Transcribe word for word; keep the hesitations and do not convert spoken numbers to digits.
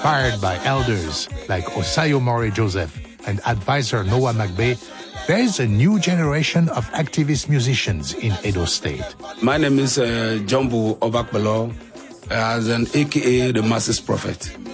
Inspired by elders like Osayo More Joseph and advisor Noah McBay, there is a new generation of activist musicians in Edo State. My name is uh, Jumbo Obakbelo, as an A K A the Masses Prophet.